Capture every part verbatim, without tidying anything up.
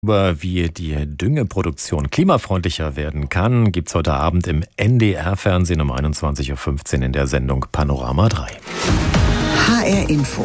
Über wie die Düngeproduktion klimafreundlicher werden kann, gibt's heute Abend im N D R-Fernsehen um einundzwanzig Uhr fünfzehn in der Sendung Panorama drei. H R Info.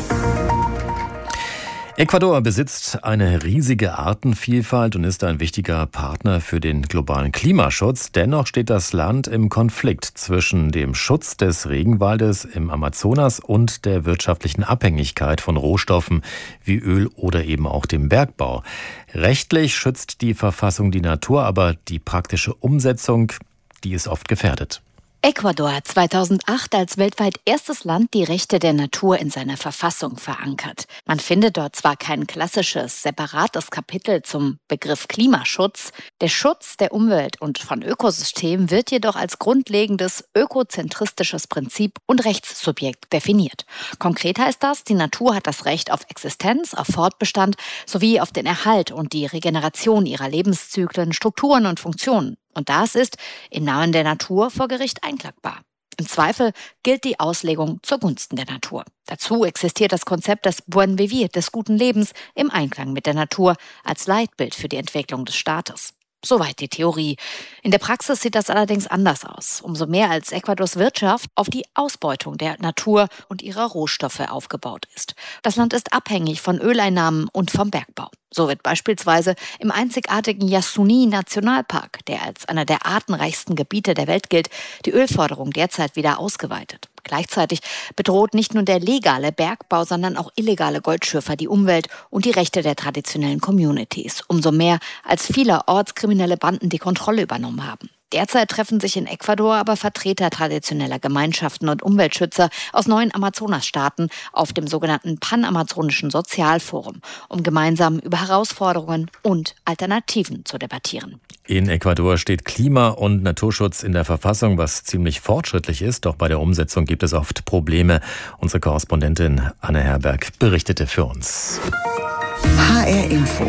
Ecuador besitzt eine riesige Artenvielfalt und ist ein wichtiger Partner für den globalen Klimaschutz. Dennoch steht das Land im Konflikt zwischen dem Schutz des Regenwaldes im Amazonas und der wirtschaftlichen Abhängigkeit von Rohstoffen wie Öl oder eben auch dem Bergbau. Rechtlich schützt die Verfassung die Natur, aber die praktische Umsetzung, die ist oft gefährdet. Ecuador hat zweitausendacht als weltweit erstes Land die Rechte der Natur in seiner Verfassung verankert. Man findet dort zwar kein klassisches, separates Kapitel zum Begriff Klimaschutz. Der Schutz der Umwelt und von Ökosystemen wird jedoch als grundlegendes ökozentristisches Prinzip und Rechtssubjekt definiert. Konkret heißt das, die Natur hat das Recht auf Existenz, auf Fortbestand sowie auf den Erhalt und die Regeneration ihrer Lebenszyklen, Strukturen und Funktionen. Und das ist im Namen der Natur vor Gericht einklagbar. Im Zweifel gilt die Auslegung zugunsten der Natur. Dazu existiert das Konzept des Buen Vivir, des guten Lebens, im Einklang mit der Natur als Leitbild für die Entwicklung des Staates. Soweit die Theorie. In der Praxis sieht das allerdings anders aus. Umso mehr als Ecuadors Wirtschaft auf die Ausbeutung der Natur und ihrer Rohstoffe aufgebaut ist. Das Land ist abhängig von Öleinnahmen und vom Bergbau. So wird beispielsweise im einzigartigen Yasuni-Nationalpark, der als einer der artenreichsten Gebiete der Welt gilt, die Ölförderung derzeit wieder ausgeweitet. Gleichzeitig bedroht nicht nur der legale Bergbau, sondern auch illegale Goldschürfer die Umwelt und die Rechte der traditionellen Communities. Umso mehr, als vielerorts kriminelle Banden die Kontrolle übernommen haben. Derzeit treffen sich in Ecuador aber Vertreter traditioneller Gemeinschaften und Umweltschützer aus neun Amazonasstaaten auf dem sogenannten Panamazonischen Sozialforum, um gemeinsam über Herausforderungen und Alternativen zu debattieren. In Ecuador steht Klima- und Naturschutz in der Verfassung, was ziemlich fortschrittlich ist. Doch bei der Umsetzung gibt es oft Probleme. Unsere Korrespondentin Anne Herberg berichtete für uns. H R Info.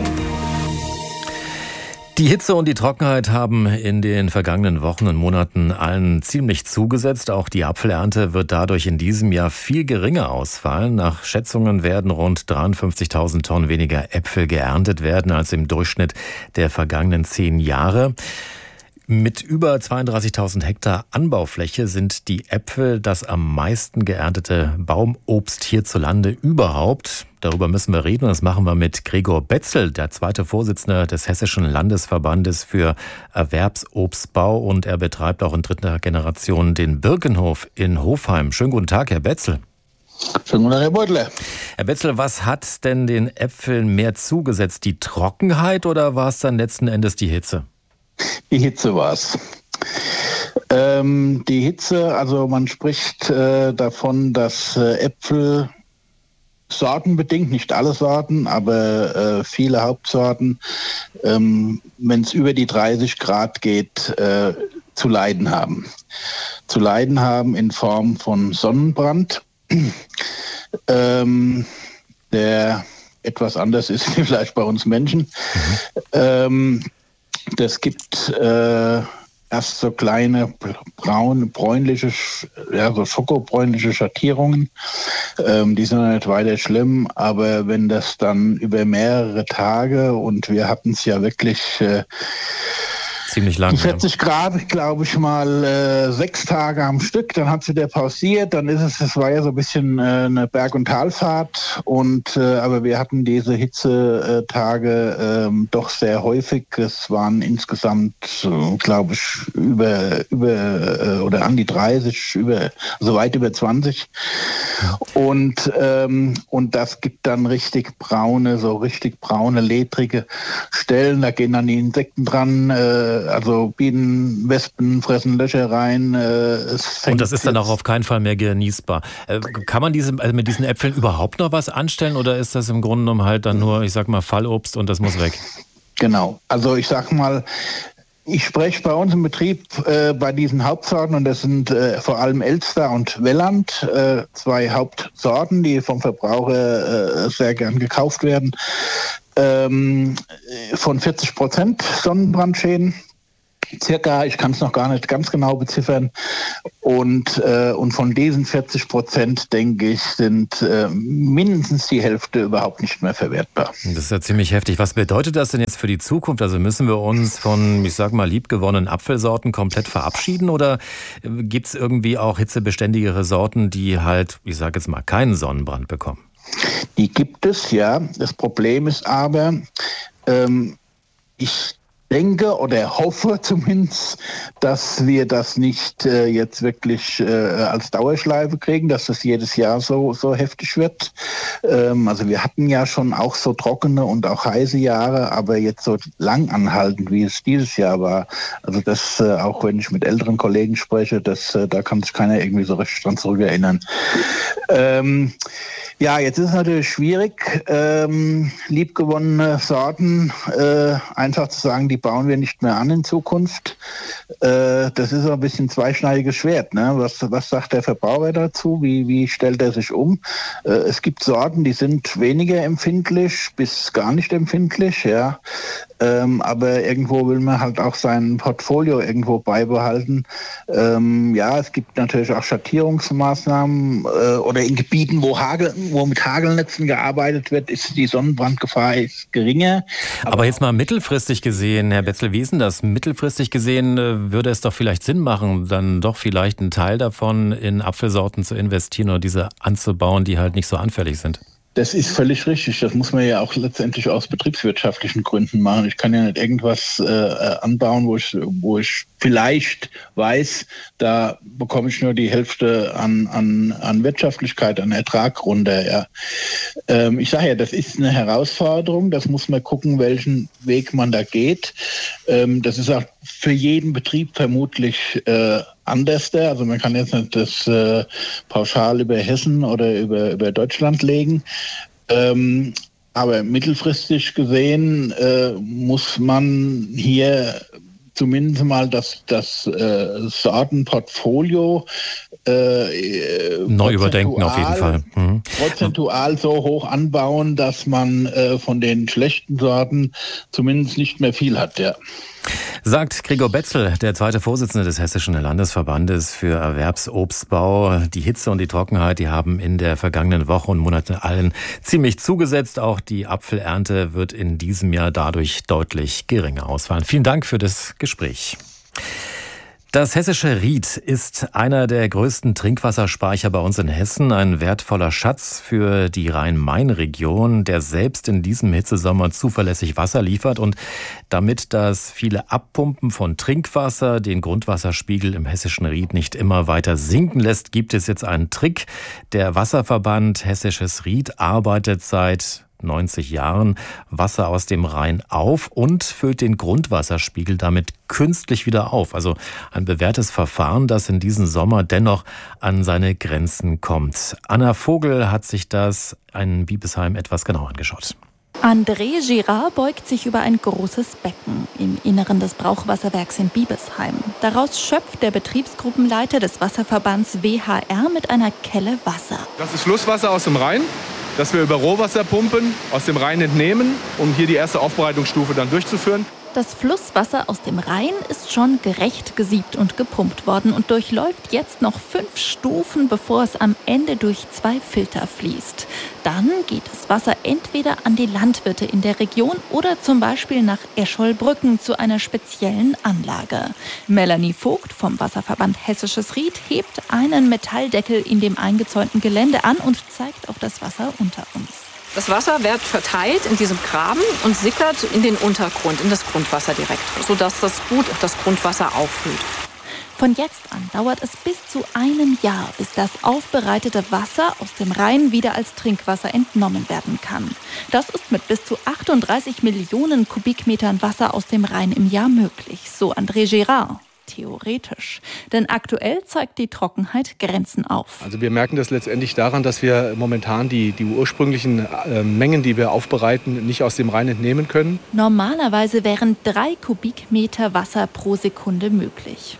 Die Hitze und die Trockenheit haben in den vergangenen Wochen und Monaten allen ziemlich zugesetzt. Auch die Apfelernte wird dadurch in diesem Jahr viel geringer ausfallen. Nach Schätzungen werden rund dreiundfünfzigtausend Tonnen weniger Äpfel geerntet werden als im Durchschnitt der vergangenen zehn Jahre. Mit über zweiunddreißigtausend Hektar Anbaufläche sind die Äpfel das am meisten geerntete Baumobst hierzulande überhaupt. Darüber müssen wir reden und das machen wir mit Gregor Betzel, der zweite Vorsitzende des Hessischen Landesverbandes für Erwerbsobstbau, und er betreibt auch in dritter Generation den Birkenhof in Hofheim. Schönen guten Tag, Herr Betzel. Schönen guten Tag, Herr Beutler. Herr Betzel, was hat denn den Äpfeln mehr zugesetzt? Die Trockenheit oder war es dann letzten Endes die Hitze? Die Hitze war es. Ähm, die Hitze, also man spricht äh, davon, dass äh, Äpfel sortenbedingt, nicht alle Sorten, aber äh, viele Hauptsorten, ähm, wenn es über die dreißig Grad geht, äh, zu leiden haben. Zu leiden haben in Form von Sonnenbrand, ähm, der etwas anders ist vielleicht bei uns Menschen. Mhm. Ähm, Das gibt äh, erst so kleine braun, bräunliche, ja, so schokobräunliche Schattierungen. Ähm, die sind nicht weiter schlimm, aber wenn das dann über mehrere Tage, und wir hatten es ja wirklich äh, ziemlich lang, vierzig Grad, glaube ich mal, äh, sechs Tage am Stück, dann hat sie der pausiert, dann ist es, es war ja so ein bisschen äh, eine Berg- und Talfahrt, und äh, aber wir hatten diese Hitzetage äh, doch sehr häufig. Es waren insgesamt, äh, glaube ich, über, über äh, oder an die dreißig, über, also weit über zwanzig. Und, ähm, und das gibt dann richtig braune, so richtig braune, ledrige Stellen, da gehen dann die Insekten dran, äh, also Bienen, Wespen fressen Löcher rein. Äh, es und das ist dann auch auf keinen Fall mehr genießbar. Äh, kann man diese, also mit diesen Äpfeln überhaupt noch was anstellen, oder ist das im Grunde genommen halt dann nur, ich sag mal, Fallobst und das muss weg? Genau, also ich sag mal, ich spreche bei uns im Betrieb äh, bei diesen Hauptsorten, und das sind äh, vor allem Elster und Welland, äh, zwei Hauptsorten, die vom Verbraucher äh, sehr gern gekauft werden, ähm, von vierzig Prozent Sonnenbrandschäden. circa, ich kann es noch gar nicht ganz genau beziffern. Und, äh, und von diesen vierzig Prozent, denke ich, sind äh, mindestens die Hälfte überhaupt nicht mehr verwertbar. Das ist ja ziemlich heftig. Was bedeutet das denn jetzt für die Zukunft? Also müssen wir uns von, ich sag mal, liebgewonnenen Apfelsorten komplett verabschieden oder gibt es irgendwie auch hitzebeständigere Sorten, die halt, ich sage jetzt mal, keinen Sonnenbrand bekommen? Die gibt es, ja. Das Problem ist aber, ähm, ich denke oder hoffe zumindest, dass wir das nicht äh, jetzt wirklich äh, als Dauerschleife kriegen, dass das jedes Jahr so, so heftig wird. Ähm, also wir hatten ja schon auch so trockene und auch heiße Jahre, aber jetzt so lang anhaltend, wie es dieses Jahr war. Also das, äh, auch wenn ich mit älteren Kollegen spreche, das, äh, da kann sich keiner irgendwie so richtig dran zurückerinnern. Ähm, Ja, jetzt ist es natürlich schwierig, ähm, liebgewonnene Sorten äh, einfach zu sagen, die bauen wir nicht mehr an in Zukunft. Äh, das ist auch ein bisschen ein zweischneidiges Schwert. Ne? Was, was sagt der Verbraucher dazu? Wie, wie stellt er sich um? Äh, es gibt Sorten, die sind weniger empfindlich bis gar nicht empfindlich. Ja. Ähm, aber irgendwo will man halt auch sein Portfolio irgendwo beibehalten. Ähm, ja, es gibt natürlich auch Schattierungsmaßnahmen äh, oder in Gebieten, wo Hagel, wo mit Hagelnetzen gearbeitet wird, ist die Sonnenbrandgefahr ist geringer. Aber, Aber jetzt mal mittelfristig gesehen, Herr Betzel, wie ist denn das? Mittelfristig gesehen äh, würde es doch vielleicht Sinn machen, dann doch vielleicht einen Teil davon in Apfelsorten zu investieren oder diese anzubauen, die halt nicht so anfällig sind. Das ist völlig richtig. Das muss man ja auch letztendlich aus betriebswirtschaftlichen Gründen machen. Ich kann ja nicht irgendwas äh, anbauen, wo ich, wo ich vielleicht weiß, da bekomme ich nur die Hälfte an, an, an Wirtschaftlichkeit, an Ertrag runter. Ja. Ähm, ich sage ja, das ist eine Herausforderung. Das muss man gucken, welchen Weg man da geht. Ähm, das ist auch für jeden Betrieb vermutlich äh, anders. Also man kann jetzt nicht das äh, pauschal über Hessen oder über, über Deutschland legen. Ähm, aber mittelfristig gesehen äh, muss man hier zumindest mal das, das äh, Sortenportfolio äh, neu überdenken auf jeden Fall. Mhm. Prozentual so hoch anbauen, dass man äh, von den schlechten Sorten zumindest nicht mehr viel hat, ja. Sagt Gregor Betzel, der zweite Vorsitzende des Hessischen Landesverbandes für Erwerbsobstbau. Die Hitze und die Trockenheit, die haben in der vergangenen Woche und Monate allen ziemlich zugesetzt. Auch die Apfelernte wird in diesem Jahr dadurch deutlich geringer ausfallen. Vielen Dank für das Gespräch. Das hessische Ried ist einer der größten Trinkwasserspeicher bei uns in Hessen, ein wertvoller Schatz für die Rhein-Main-Region, der selbst in diesem Hitzesommer zuverlässig Wasser liefert. Und damit das viele Abpumpen von Trinkwasser den Grundwasserspiegel im hessischen Ried nicht immer weiter sinken lässt, gibt es jetzt einen Trick. Der Wasserverband Hessisches Ried arbeitet seit neunzig Jahren Wasser aus dem Rhein auf und füllt den Grundwasserspiegel damit künstlich wieder auf. Also ein bewährtes Verfahren, das in diesem Sommer dennoch an seine Grenzen kommt. Anna Vogel hat sich das in Biebesheim etwas genauer angeschaut. André Girard beugt sich über ein großes Becken im Inneren des Brauchwasserwerks in Biebesheim. Daraus schöpft der Betriebsgruppenleiter des Wasserverbands W H R mit einer Kelle Wasser. Das ist Flusswasser aus dem Rhein, das wir über Rohwasserpumpen aus dem Rhein entnehmen, um hier die erste Aufbereitungsstufe dann durchzuführen. Das Flusswasser aus dem Rhein ist schon gerecht gesiebt und gepumpt worden und durchläuft jetzt noch fünf Stufen, bevor es am Ende durch zwei Filter fließt. Dann geht das Wasser entweder an die Landwirte in der Region oder zum Beispiel nach Escholbrücken zu einer speziellen Anlage. Melanie Vogt vom Wasserverband Hessisches Ried hebt einen Metalldeckel in dem eingezäunten Gelände an und zeigt auf das Wasser unter uns. Das Wasser wird verteilt in diesem Graben und sickert in den Untergrund, in das Grundwasser direkt, sodass das gut das Grundwasser auffüllt. Von jetzt an dauert es bis zu einem Jahr, bis das aufbereitete Wasser aus dem Rhein wieder als Trinkwasser entnommen werden kann. Das ist mit bis zu achtunddreißig Millionen Kubikmetern Wasser aus dem Rhein im Jahr möglich, so André Girard. Theoretisch. Denn aktuell zeigt die Trockenheit Grenzen auf. Also wir merken das letztendlich daran, dass wir momentan die, die ursprünglichen äh, Mengen, die wir aufbereiten, nicht aus dem Rhein entnehmen können. Normalerweise wären drei Kubikmeter Wasser pro Sekunde möglich.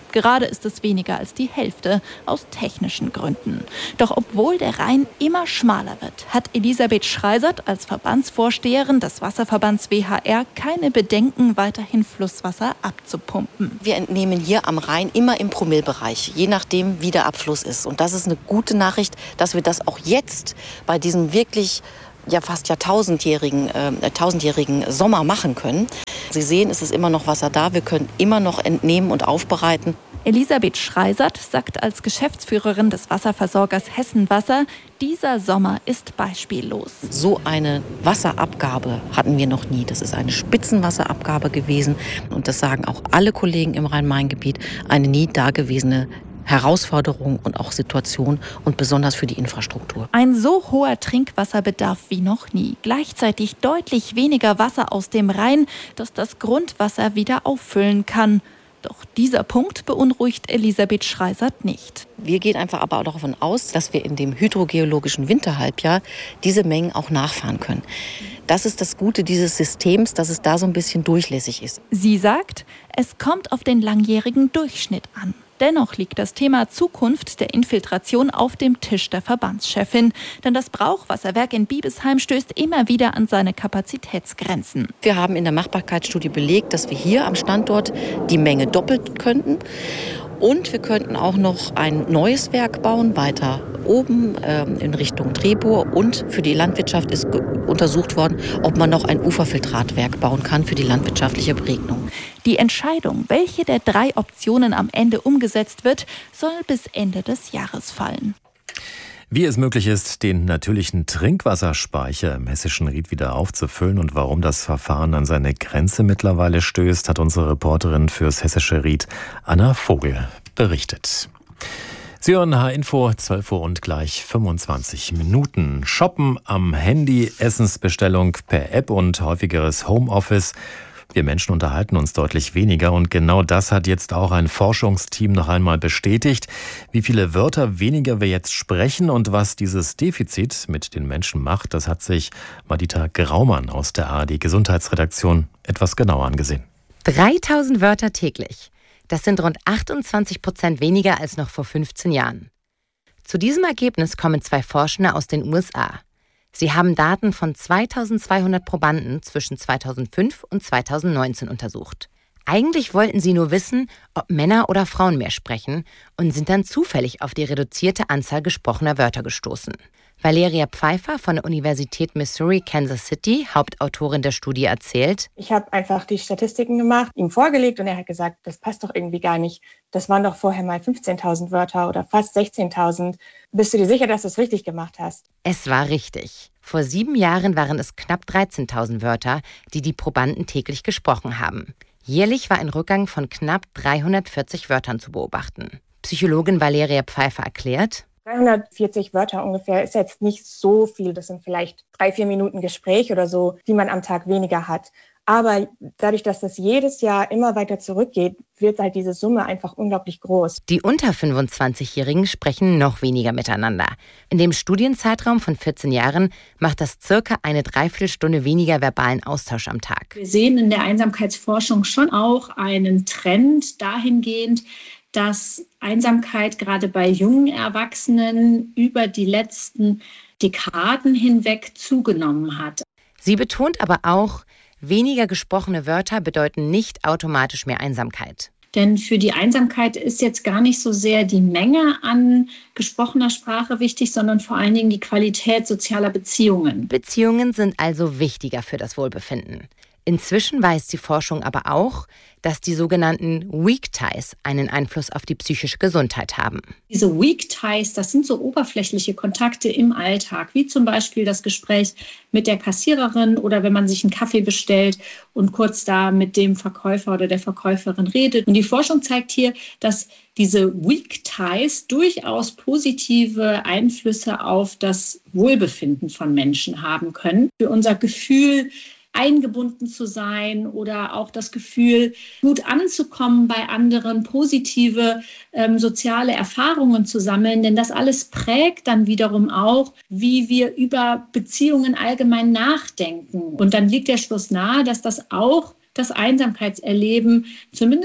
Gerade ist es weniger als die Hälfte, aus technischen Gründen. Doch obwohl der Rhein immer schmaler wird, hat Elisabeth Schreisert als Verbandsvorsteherin des Wasserverbands W H R keine Bedenken, weiterhin Flusswasser abzupumpen. Wir entnehmen hier am Rhein immer im Promillebereich, je nachdem, wie der Abfluss ist. Und das ist eine gute Nachricht, dass wir das auch jetzt bei diesem wirklich ja fast jahrtausendjährigen, äh, tausendjährigen Sommer machen können. Sie sehen, es ist immer noch Wasser da. Wir können immer noch entnehmen und aufbereiten. Elisabeth Schreisert sagt als Geschäftsführerin des Wasserversorgers Hessenwasser, dieser Sommer ist beispiellos. So eine Wasserabgabe hatten wir noch nie. Das ist eine Spitzenwasserabgabe gewesen. Und das sagen auch alle Kollegen im Rhein-Main-Gebiet, eine nie dagewesene Herausforderung und auch Situation und besonders für die Infrastruktur. Ein so hoher Trinkwasserbedarf wie noch nie. Gleichzeitig deutlich weniger Wasser aus dem Rhein, das das Grundwasser wieder auffüllen kann. Doch dieser Punkt beunruhigt Elisabeth Schreisert nicht. Wir gehen einfach aber auch davon aus, dass wir in dem hydrogeologischen Winterhalbjahr diese Mengen auch nachfahren können. Das ist das Gute dieses Systems, dass es da so ein bisschen durchlässig ist. Sie sagt, es kommt auf den langjährigen Durchschnitt an. Dennoch liegt das Thema Zukunft der Infiltration auf dem Tisch der Verbandschefin. Denn das Brauchwasserwerk in Biebesheim stößt immer wieder an seine Kapazitätsgrenzen. Wir haben in der Machbarkeitsstudie belegt, dass wir hier am Standort die Menge doppelt könnten. Und wir könnten auch noch ein neues Werk bauen, weiter oben ähm, in Richtung Treptow. Und für die Landwirtschaft ist untersucht worden, ob man noch ein Uferfiltratwerk bauen kann für die landwirtschaftliche Beregnung. Die Entscheidung, welche der drei Optionen am Ende umgesetzt wird, soll bis Ende des Jahres fallen. Wie es möglich ist, den natürlichen Trinkwasserspeicher im hessischen Ried wieder aufzufüllen und warum das Verfahren an seine Grenze mittlerweile stößt, hat unsere Reporterin fürs hessische Ried, Anna Vogel, berichtet. Sie hören H-Info, zwölf Uhr und gleich fünfundzwanzig Minuten. Shoppen am Handy, Essensbestellung per App und häufigeres Homeoffice. Wir Menschen unterhalten uns deutlich weniger und genau das hat jetzt auch ein Forschungsteam noch einmal bestätigt. Wie viele Wörter weniger wir jetzt sprechen und was dieses Defizit mit den Menschen macht, das hat sich Madita Graumann aus der A R D-Gesundheitsredaktion etwas genauer angesehen. dreitausend Wörter täglich. Das sind rund achtundzwanzig Prozent weniger als noch vor fünfzehn Jahren. Zu diesem Ergebnis kommen zwei Forschende aus den U S A. Sie haben Daten von zweitausendzweihundert Probanden zwischen zweitausendfünf und zweitausendneunzehn untersucht. Eigentlich wollten sie nur wissen, ob Männer oder Frauen mehr sprechen und sind dann zufällig auf die reduzierte Anzahl gesprochener Wörter gestoßen. Valeria Pfeiffer von der Universität Missouri, Kansas City, Hauptautorin der Studie, erzählt: Ich habe einfach die Statistiken gemacht, ihm vorgelegt und er hat gesagt, das passt doch irgendwie gar nicht. Das waren doch vorher mal fünfzehntausend Wörter oder fast sechzehntausend. Bist du dir sicher, dass du es richtig gemacht hast? Es war richtig. Vor sieben Jahren waren es knapp dreizehntausend Wörter, die die Probanden täglich gesprochen haben. Jährlich war ein Rückgang von knapp dreihundertvierzig Wörtern zu beobachten. Psychologin Valeria Pfeiffer erklärt: dreihundertvierzig Wörter ungefähr ist jetzt nicht so viel. Das sind vielleicht drei, vier Minuten Gespräch oder so, die man am Tag weniger hat. Aber dadurch, dass das jedes Jahr immer weiter zurückgeht, wird halt diese Summe einfach unglaublich groß. Die unter fünfundzwanzigjährigen sprechen noch weniger miteinander. In dem Studienzeitraum von vierzehn Jahren macht das circa eine Dreiviertelstunde weniger verbalen Austausch am Tag. Wir sehen in der Einsamkeitsforschung schon auch einen Trend dahingehend, dass Einsamkeit gerade bei jungen Erwachsenen über die letzten Dekaden hinweg zugenommen hat. Sie betont aber auch, weniger gesprochene Wörter bedeuten nicht automatisch mehr Einsamkeit. Denn für die Einsamkeit ist jetzt gar nicht so sehr die Menge an gesprochener Sprache wichtig, sondern vor allen Dingen die Qualität sozialer Beziehungen. Beziehungen sind also wichtiger für das Wohlbefinden. Inzwischen weiß die Forschung aber auch, dass die sogenannten Weak Ties einen Einfluss auf die psychische Gesundheit haben. Diese Weak Ties, das sind so oberflächliche Kontakte im Alltag, wie zum Beispiel das Gespräch mit der Kassiererin oder wenn man sich einen Kaffee bestellt und kurz da mit dem Verkäufer oder der Verkäuferin redet. Und die Forschung zeigt hier, dass diese Weak Ties durchaus positive Einflüsse auf das Wohlbefinden von Menschen haben können. Für unser Gefühl, eingebunden zu sein oder auch das Gefühl, gut anzukommen bei anderen, positive ähm, soziale Erfahrungen zu sammeln. Denn das alles prägt dann wiederum auch, wie wir über Beziehungen allgemein nachdenken. Und dann liegt der Schluss nahe, dass das auch das Einsamkeitserleben zumindest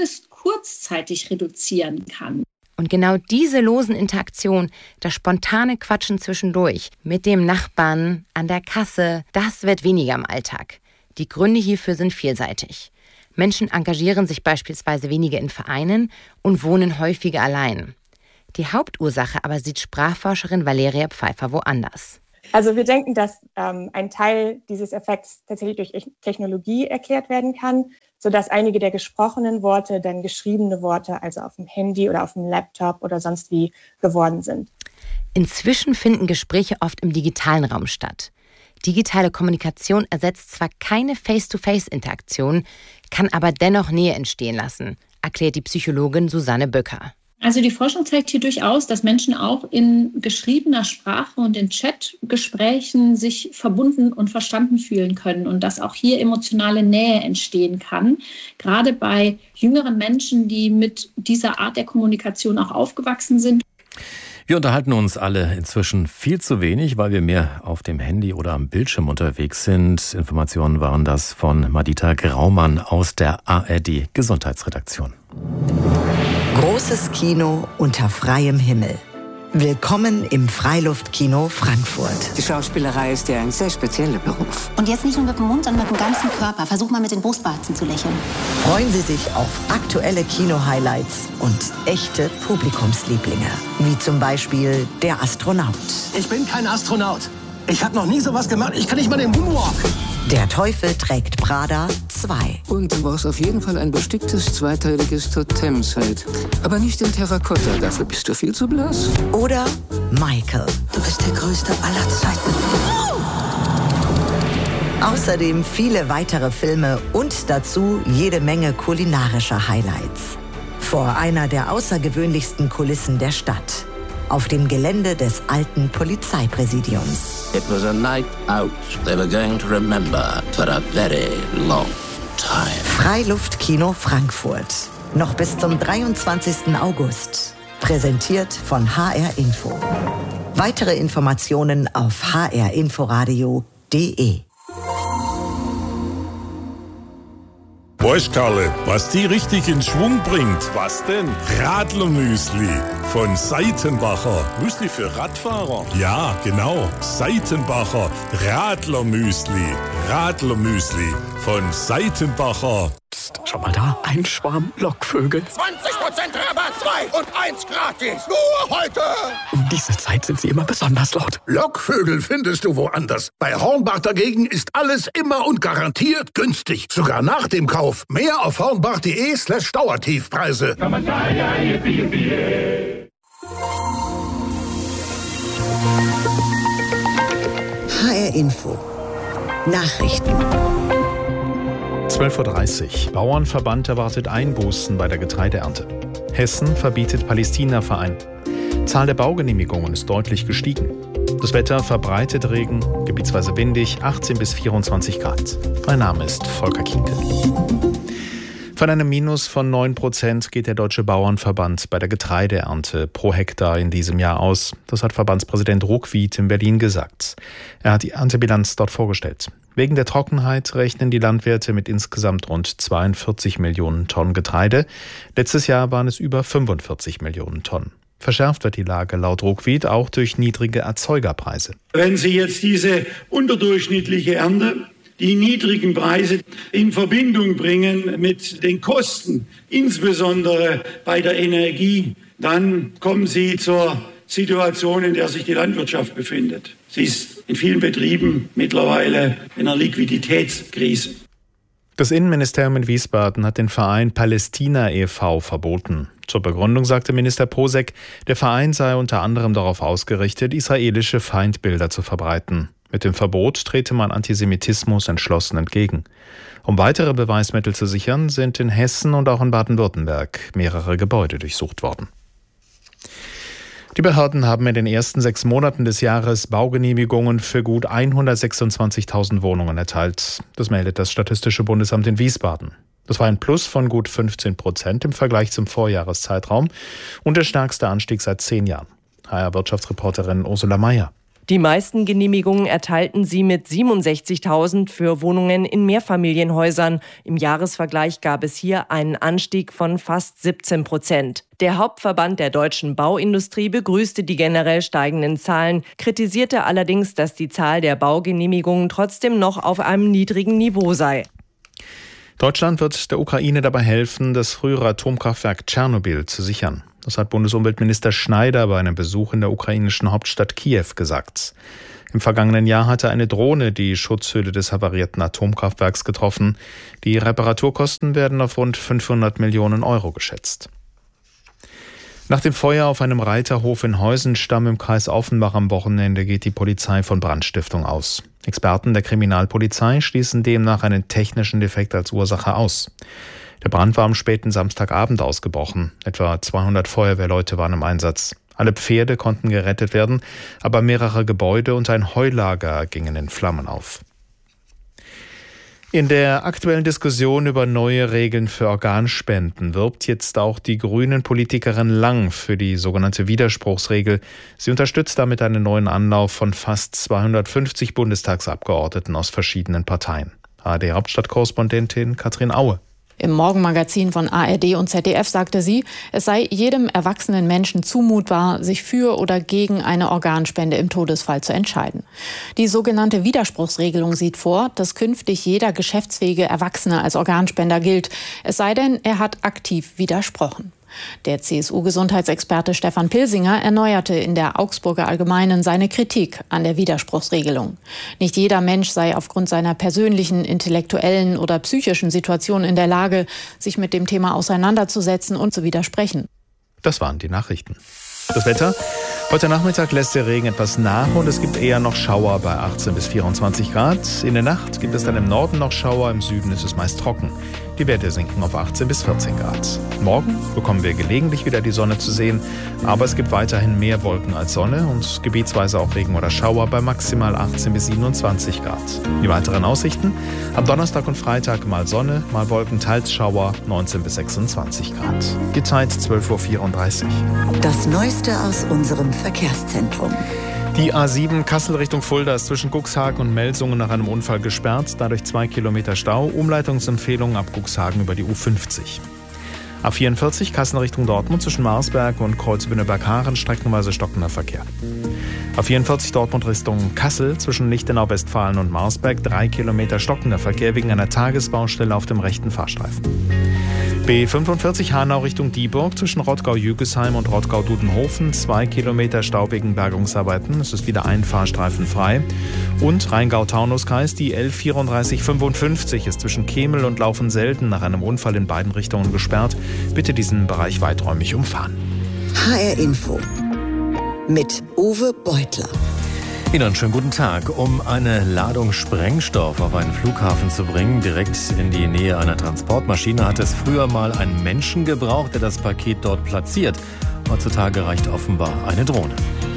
kurzzeitig reduzieren kann. Und genau diese losen Interaktionen, das spontane Quatschen zwischendurch mit dem Nachbarn an der Kasse, das wird weniger im Alltag. Die Gründe hierfür sind vielseitig. Menschen engagieren sich beispielsweise weniger in Vereinen und wohnen häufiger allein. Die Hauptursache aber sieht Sprachforscherin Valeria Pfeiffer woanders. Also wir denken, dass ähm, ein Teil dieses Effekts tatsächlich durch Technologie erklärt werden kann, sodass einige der gesprochenen Worte dann geschriebene Worte, also auf dem Handy oder auf dem Laptop oder sonst wie geworden sind. Inzwischen finden Gespräche oft im digitalen Raum statt. Digitale Kommunikation ersetzt zwar keine Face-to-Face-Interaktion, kann aber dennoch Nähe entstehen lassen, erklärt die Psychologin Susanne Böcker. Also die Forschung zeigt hier durchaus, dass Menschen auch in geschriebener Sprache und in Chatgesprächen sich verbunden und verstanden fühlen können und dass auch hier emotionale Nähe entstehen kann. Gerade bei jüngeren Menschen, die mit dieser Art der Kommunikation auch aufgewachsen sind. Wir unterhalten uns alle inzwischen viel zu wenig, weil wir mehr auf dem Handy oder am Bildschirm unterwegs sind. Informationen waren das von Madita Graumann aus der A R D-Gesundheitsredaktion. Großes Kino unter freiem Himmel. Willkommen im Freiluftkino Frankfurt. Die Schauspielerei ist ja ein sehr spezieller Beruf. Und jetzt nicht nur mit dem Mund, sondern mit dem ganzen Körper. Versuch mal mit den Brustwarzen zu lächeln. Freuen Sie sich auf aktuelle Kino-Highlights und echte Publikumslieblinge. Wie zum Beispiel Der Astronaut. Ich bin kein Astronaut. Ich habe noch nie sowas gemacht. Ich kann nicht mal den Moonwalk. Der Teufel trägt Prada zwei. Und du brauchst auf jeden Fall ein besticktes zweiteiliges Totemset. Aber nicht in Terrakotta, dafür bist du viel zu blass. Oder Michael. Du bist der Größte aller Zeiten. Außerdem viele weitere Filme und dazu jede Menge kulinarischer Highlights. Vor einer der außergewöhnlichsten Kulissen der Stadt. Auf dem Gelände des alten Polizeipräsidiums. It was a night out they were going to remember for a very long time. Freiluftkino Frankfurt. Noch bis zum dreiundzwanzigsten August. Präsentiert von H R Info. Weitere Informationen auf h r inforadio punkt d e. Weißt, Karle, was die richtig in Schwung bringt? Was denn? Radlermüsli von Seitenbacher. Müsli für Radfahrer? Ja, genau. Seitenbacher Radlermüsli. Radlermüsli von Seitenbacher. Psst, schau mal da. Ein Schwarm Lockvögel. zwanzig Prozent Rabatt, zwei und eins gratis. Nur heute. Um diese Zeit sind sie immer besonders laut. Lockvögel findest du woanders. Bei Hornbach dagegen ist alles immer und garantiert günstig. Sogar nach dem Kauf. Mehr auf hornbach.de slash Dauertiefpreise. H R Info. Nachrichten. zwölf Uhr dreißig. Bauernverband erwartet Einbußen bei der Getreideernte. Hessen verbietet Palästina-Verein. Zahl der Baugenehmigungen ist deutlich gestiegen. Das Wetter verbreitet Regen, gebietsweise windig, achtzehn bis vierundzwanzig Grad. Mein Name ist Volker Kinkel. Von einem Minus von neun Prozent geht der Deutsche Bauernverband bei der Getreideernte pro Hektar in diesem Jahr aus. Das hat Verbandspräsident Ruckwied in Berlin gesagt. Er hat die Erntebilanz dort vorgestellt. Wegen der Trockenheit rechnen die Landwirte mit insgesamt rund zweiundvierzig Millionen Tonnen Getreide. Letztes Jahr waren es über fünfundvierzig Millionen Tonnen. Verschärft wird die Lage laut Ruckwied auch durch niedrige Erzeugerpreise. Wenn Sie jetzt diese unterdurchschnittliche Ernte, die niedrigen Preise in Verbindung bringen mit den Kosten, insbesondere bei der Energie, dann kommen Sie zur Situation, in der sich die Landwirtschaft befindet. Sie ist in vielen Betrieben mittlerweile in einer Liquiditätskrise. Das Innenministerium in Wiesbaden hat den Verein Palästina e V verboten. Zur Begründung sagte Minister Posek, der Verein sei unter anderem darauf ausgerichtet, israelische Feindbilder zu verbreiten. Mit dem Verbot trete man Antisemitismus entschlossen entgegen. Um weitere Beweismittel zu sichern, sind in Hessen und auch in Baden-Württemberg mehrere Gebäude durchsucht worden. Die Behörden haben in den ersten sechs Monaten des Jahres Baugenehmigungen für gut hundertsechsundzwanzigtausend Wohnungen erteilt. Das meldet das Statistische Bundesamt in Wiesbaden. Das war ein Plus von gut fünfzehn Prozent im Vergleich zum Vorjahreszeitraum und der stärkste Anstieg seit zehn Jahren. H R-Wirtschaftsreporterin Ursula Mayer. Die meisten Genehmigungen erteilten sie mit siebenundsechzigtausend für Wohnungen in Mehrfamilienhäusern. Im Jahresvergleich gab es hier einen Anstieg von fast siebzehn Prozent. Der Hauptverband der deutschen Bauindustrie begrüßte die generell steigenden Zahlen, kritisierte allerdings, dass die Zahl der Baugenehmigungen trotzdem noch auf einem niedrigen Niveau sei. Deutschland wird der Ukraine dabei helfen, das frühere Atomkraftwerk Tschernobyl zu sichern. Das hat Bundesumweltminister Schneider bei einem Besuch in der ukrainischen Hauptstadt Kiew gesagt. Im vergangenen Jahr hatte eine Drohne die Schutzhülle des havarierten Atomkraftwerks getroffen. Die Reparaturkosten werden auf rund fünfhundert Millionen Euro geschätzt. Nach dem Feuer auf einem Reiterhof in Heusenstamm im Kreis Offenbach am Wochenende geht die Polizei von Brandstiftung aus. Experten der Kriminalpolizei schließen demnach einen technischen Defekt als Ursache aus. Der Brand war am späten Samstagabend ausgebrochen. Etwa zweihundert Feuerwehrleute waren im Einsatz. Alle Pferde konnten gerettet werden, aber mehrere Gebäude und ein Heulager gingen in Flammen auf. In der aktuellen Diskussion über neue Regeln für Organspenden wirbt jetzt auch die Grünen-Politikerin Lang für die sogenannte Widerspruchsregel. Sie unterstützt damit einen neuen Anlauf von fast zweihundertfünfzig Bundestagsabgeordneten aus verschiedenen Parteien. A R D-Hauptstadtkorrespondentin Katrin Aue. Im Morgenmagazin von A R D und Z D F sagte sie, es sei jedem erwachsenen Menschen zumutbar, sich für oder gegen eine Organspende im Todesfall zu entscheiden. Die sogenannte Widerspruchsregelung sieht vor, dass künftig jeder geschäftsfähige Erwachsene als Organspender gilt, es sei denn, er hat aktiv widersprochen. Der C S U-Gesundheitsexperte Stefan Pilsinger erneuerte in der Augsburger Allgemeinen seine Kritik an der Widerspruchsregelung. Nicht jeder Mensch sei aufgrund seiner persönlichen, intellektuellen oder psychischen Situation in der Lage, sich mit dem Thema auseinanderzusetzen und zu widersprechen. Das waren die Nachrichten. Das Wetter? Heute Nachmittag lässt der Regen etwas nach und es gibt eher noch Schauer bei achtzehn bis vierundzwanzig Grad. In der Nacht gibt es dann im Norden noch Schauer, im Süden ist es meist trocken. Die Werte sinken auf achtzehn bis vierzehn Grad. Morgen bekommen wir gelegentlich wieder die Sonne zu sehen, aber es gibt weiterhin mehr Wolken als Sonne und gebietsweise auch Regen oder Schauer bei maximal achtzehn bis siebenundzwanzig Grad. Die weiteren Aussichten? Am Donnerstag und Freitag mal Sonne, mal Wolken, teils Schauer, neunzehn bis sechsundzwanzig Grad. Die Zeit zwölf Uhr vierunddreißig. Das Neueste aus unserem Verkehrszentrum. Die A sieben Kassel Richtung Fulda ist zwischen Cuxhagen und Melsungen nach einem Unfall gesperrt, dadurch zwei Kilometer Stau, Umleitungsempfehlung ab Cuxhagen über die U fünfzig. A vierundvierzig Kassel Richtung Dortmund zwischen Marsberg und Kreuzbühne-Berghaaren streckenweise stockender Verkehr. A vierundvierzig Dortmund Richtung Kassel zwischen Lichtenau, Westfalen und Marsberg drei Kilometer stockender Verkehr wegen einer Tagesbaustelle auf dem rechten Fahrstreifen. B fünfundvierzig Hanau Richtung Dieburg zwischen Rottgau-Jügesheim und Rottgau-Dudenhofen zwei Kilometer Stau wegen Bergungsarbeiten. Es ist wieder ein Fahrstreifen frei. Und Rheingau-Taunus-Kreis, die L vierunddreißig fünfundfünfzig ist zwischen Kemel und Laufen-Selden nach einem Unfall in beiden Richtungen gesperrt. Bitte diesen Bereich weiträumig umfahren. H R Info mit Uwe Beutler. Ihnen einen schönen guten Tag. Um eine Ladung Sprengstoff auf einen Flughafen zu bringen, direkt in die Nähe einer Transportmaschine, hat es früher mal einen Menschen gebraucht, der das Paket dort platziert. Heutzutage reicht offenbar eine Drohne.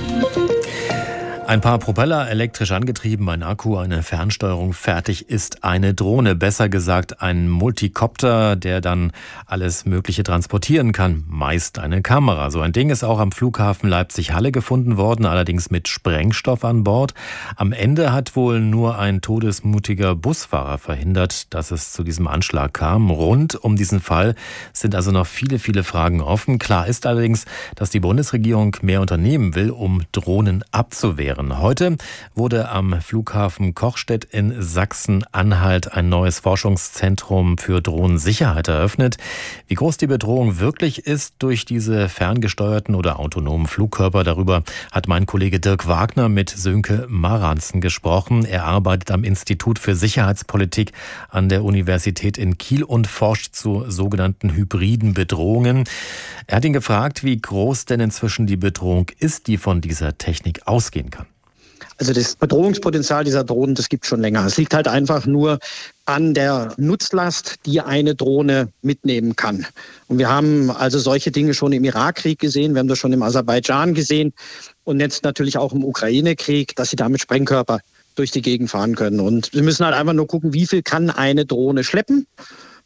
Ein paar Propeller, elektrisch angetrieben, ein Akku, eine Fernsteuerung, fertig ist eine Drohne. Besser gesagt ein Multikopter, der dann alles Mögliche transportieren kann. Meist eine Kamera. So ein Ding ist auch am Flughafen Leipzig-Halle gefunden worden, allerdings mit Sprengstoff an Bord. Am Ende hat wohl nur ein todesmutiger Busfahrer verhindert, dass es zu diesem Anschlag kam. Rund um diesen Fall sind also noch viele, viele Fragen offen. Klar ist allerdings, dass die Bundesregierung mehr unternehmen will, um Drohnen abzuwehren. Heute wurde am Flughafen Kochstedt in Sachsen-Anhalt ein neues Forschungszentrum für Drohnensicherheit eröffnet. Wie groß die Bedrohung wirklich ist durch diese ferngesteuerten oder autonomen Flugkörper, darüber hat mein Kollege Dirk Wagner mit Sönke Maranzen gesprochen. Er arbeitet am Institut für Sicherheitspolitik an der Universität in Kiel und forscht zu sogenannten hybriden Bedrohungen. Er hat ihn gefragt, wie groß denn inzwischen die Bedrohung ist, die von dieser Technik ausgehen kann. Also das Bedrohungspotenzial dieser Drohnen, das gibt schon länger. Es liegt halt einfach nur an der Nutzlast, die eine Drohne mitnehmen kann. Und wir haben also solche Dinge schon im Irakkrieg gesehen, wir haben das schon im Aserbaidschan gesehen und jetzt natürlich auch im Ukraine-Krieg, dass sie damit Sprengkörper durch die Gegend fahren können. Und wir müssen halt einfach nur gucken, wie viel kann eine Drohne schleppen.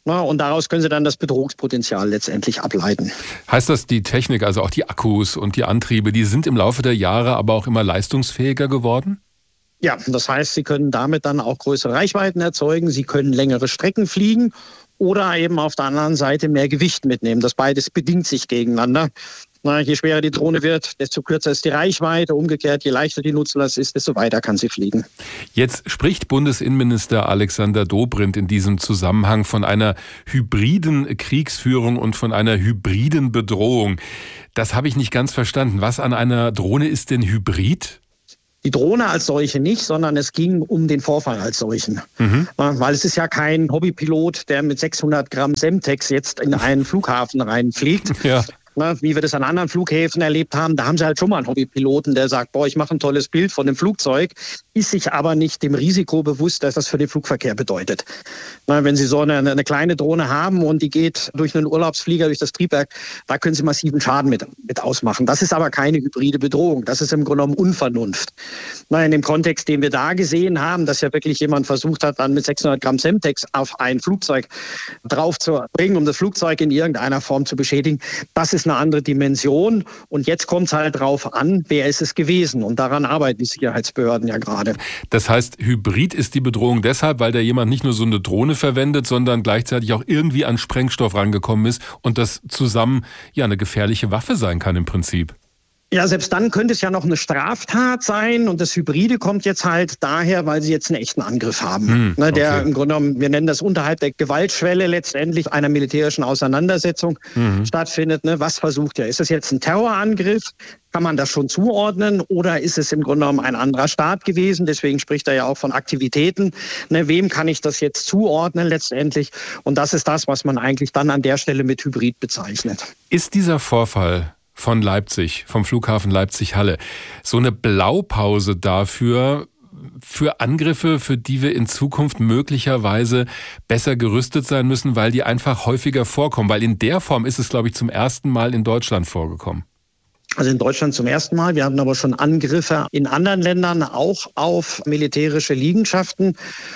Na, und daraus können Sie dann das Bedrohungspotenzial letztendlich ableiten. Heißt das, die Technik, also auch die Akkus und die Antriebe, die sind im Laufe der Jahre aber auch immer leistungsfähiger geworden? Ja, das heißt, Sie können damit dann auch größere Reichweiten erzeugen, Sie können längere Strecken fliegen oder eben auf der anderen Seite mehr Gewicht mitnehmen. Das beides bedingt sich gegeneinander. Na, je schwerer die Drohne wird, desto kürzer ist die Reichweite. Umgekehrt, je leichter die Nutzlast ist, desto weiter kann sie fliegen. Jetzt spricht Bundesinnenminister Alexander Dobrindt in diesem Zusammenhang von einer hybriden Kriegsführung und von einer hybriden Bedrohung. Das habe ich nicht ganz verstanden. Was an einer Drohne ist denn hybrid? Die Drohne als solche nicht, sondern es ging um den Vorfall als solchen. Mhm. Weil es ist ja kein Hobbypilot, der mit sechshundert Gramm Semtex jetzt in einen Flughafen reinfliegt. Ja. Na, wie wir das an anderen Flughäfen erlebt haben, da haben sie halt schon mal einen Hobbypiloten, der sagt, boah, ich mache ein tolles Bild von dem Flugzeug, ist sich aber nicht dem Risiko bewusst, dass das für den Flugverkehr bedeutet. Na, wenn Sie so eine, eine kleine Drohne haben und die geht durch einen Urlaubsflieger, durch das Triebwerk, da können Sie massiven Schaden mit, mit ausmachen. Das ist aber keine hybride Bedrohung, das ist im Grunde genommen Unvernunft. Na, in dem Kontext, den wir da gesehen haben, dass ja wirklich jemand versucht hat, dann mit sechshundert Gramm Semtex auf ein Flugzeug drauf zu bringen, um das Flugzeug in irgendeiner Form zu beschädigen, das ist eine andere Dimension. Und jetzt kommt es halt drauf an, wer ist es gewesen. Und daran arbeiten die Sicherheitsbehörden ja gerade. Das heißt, hybrid ist die Bedrohung deshalb, weil da jemand nicht nur so eine Drohne verwendet, sondern gleichzeitig auch irgendwie an Sprengstoff rangekommen ist und das zusammen ja eine gefährliche Waffe sein kann im Prinzip. Ja, selbst dann könnte es ja noch eine Straftat sein und das Hybride kommt jetzt halt daher, weil sie jetzt einen echten Angriff haben. Hm, okay. Der im Grunde genommen, wir nennen das unterhalb der Gewaltschwelle letztendlich einer militärischen Auseinandersetzung mhm. stattfindet. Was versucht er? Ist es jetzt ein Terrorangriff? Kann man das schon zuordnen oder ist es im Grunde genommen ein anderer Staat gewesen? Deswegen spricht er ja auch von Aktivitäten. Ne, wem kann ich das jetzt zuordnen letztendlich? Und das ist das, was man eigentlich dann an der Stelle mit Hybrid bezeichnet. Ist dieser Vorfall von Leipzig, vom Flughafen Leipzig-Halle, so eine Blaupause dafür, für Angriffe, für die wir in Zukunft möglicherweise besser gerüstet sein müssen, weil die einfach häufiger vorkommen? Weil in der Form ist es, glaube ich, zum ersten Mal in Deutschland vorgekommen. Also in Deutschland zum ersten Mal. Wir hatten aber schon Angriffe in anderen Ländern, auch auf militärische Liegenschaften